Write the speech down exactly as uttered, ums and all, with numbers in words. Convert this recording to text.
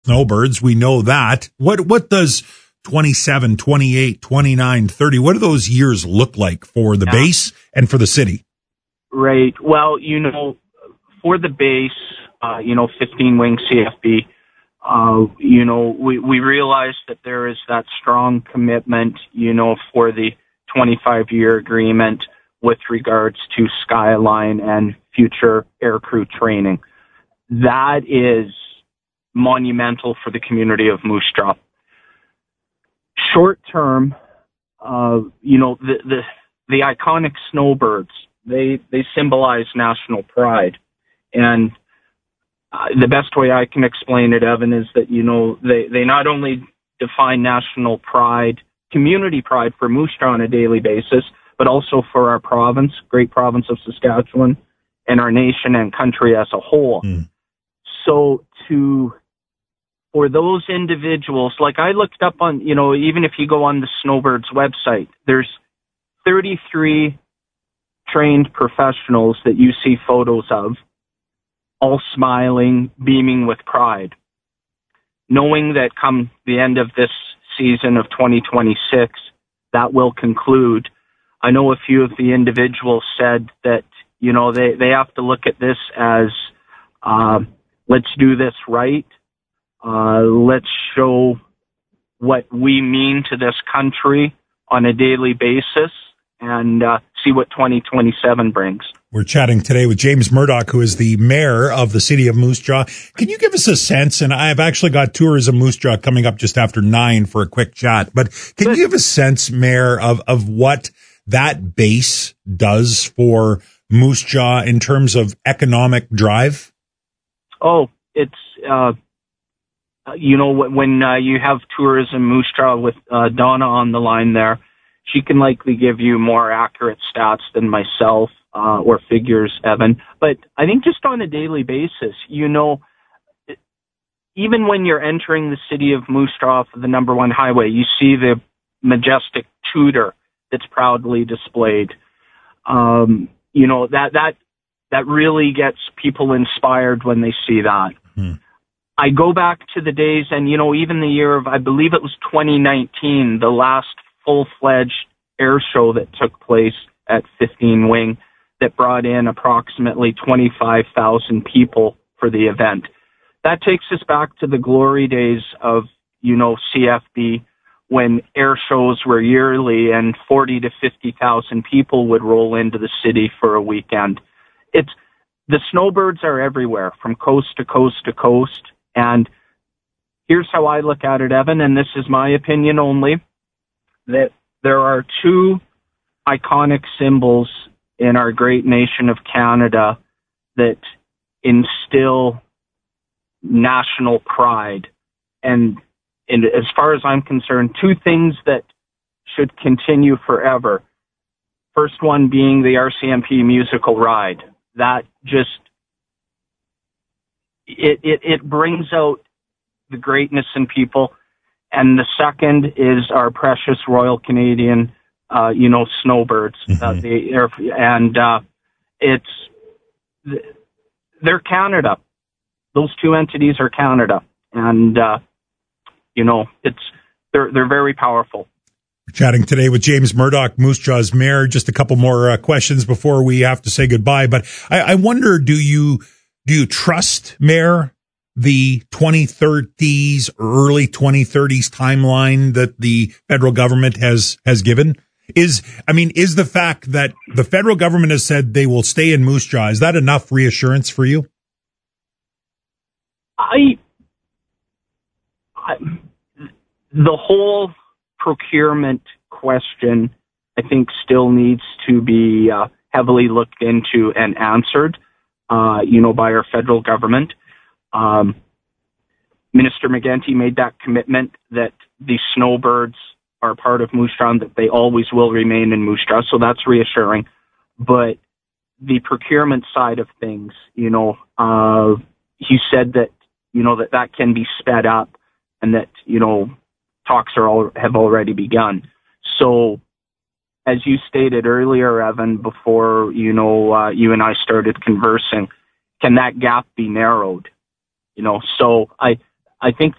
snowbirds. We know that. What what does twenty-seven, twenty-eight, twenty-nine, thirty, what do those years look like for the yeah. base and for the city? Right. Well, you know, for the base, uh, you know, fifteen wing C F B, uh, you know, we, we realize that there is that strong commitment, you know, for the twenty-five year agreement with regards to Skyline and future aircrew training. That is monumental for the community of Moose Jaw. Short term, uh, you know, the, the, the iconic snowbirds, they, they symbolize national pride. And uh, the best way I can explain it, Evan, is that, you know, they, they not only define national pride, community pride for Moose Jaw on a daily basis, but also for our province, great province of Saskatchewan, and our nation and country as a whole. Mm. So to, for those individuals, like I looked up on, you know, even if you go on the Snowbirds website, there's thirty-three trained professionals that you see photos of, all smiling, beaming with pride, knowing that come the end of this season of twenty twenty-six, that will conclude. I know a few of the individuals said that, you know, they, they have to look at this as, uh, let's do this right. Uh, let's show what we mean to this country on a daily basis and uh, see what twenty twenty-seven brings. We're chatting today with James Murdoch, who is the mayor of the city of Moose Jaw. Can you give us a sense, and I've actually got tours of Moose Jaw coming up just after nine for a quick chat, but can you give a sense, Mayor, of, of what that base does for Moose Jaw in terms of economic drive? Oh, it's, uh, you know, when uh, you have tourism Moose Jaw with uh, Donna on the line there, she can likely give you more accurate stats than myself uh, or figures, Evan. But I think just on a daily basis, you know, even when you're entering the city of Moose Jaw off of the number one highway, you see the majestic Tudor that's proudly displayed. Um, you know, that, that, that really gets people inspired when they see that. Mm-hmm. I go back to the days and, you know, even the year of, I believe it was twenty nineteen, the last full-fledged air show that took place at fifteen wing that brought in approximately twenty-five thousand people for the event. That takes us back to the glory days of, you know, C F B, when air shows were yearly and forty to fifty thousand people would roll into the city for a weekend. It's, the snowbirds are everywhere from coast to coast to coast. And here's how I look at it, Evan, and this is my opinion only, that there are two iconic symbols in our great nation of Canada that instill national pride. And, and as far as I'm concerned, two things that should continue forever. First one being the R C M P musical ride. That just, it, it, it brings out the greatness in people. And the second is our precious Royal Canadian, uh, you know, snowbirds. Mm-hmm. Uh, the air, and uh, it's, they're Canada. Those two entities are Canada. And, uh, you know, it's, they're, they're very powerful. We're chatting today with James Murdoch, Moose Jaw's mayor. Just a couple more uh, questions before we have to say goodbye. But I, I wonder, do you, do you trust, Mayor, the twenty thirties, early twenty thirties timeline that the federal government has, has given? Is, I mean, is the fact that the federal government has said they will stay in Moose Jaw, is that enough reassurance for you? I, I the whole procurement question, I think, still needs to be uh, heavily looked into and answered, uh, you know, by our federal government. Um, Minister McGuinty made that commitment that the snowbirds are part of Moose Jaw, that they always will remain in Moose Jaw, so that's reassuring. But the procurement side of things, you know, uh, he said that, you know, that that can be sped up and that, you know, talks are all, have already begun. So, as you stated earlier, Evan, before, you know, uh, you and I started conversing, can that gap be narrowed? You know, so I, I think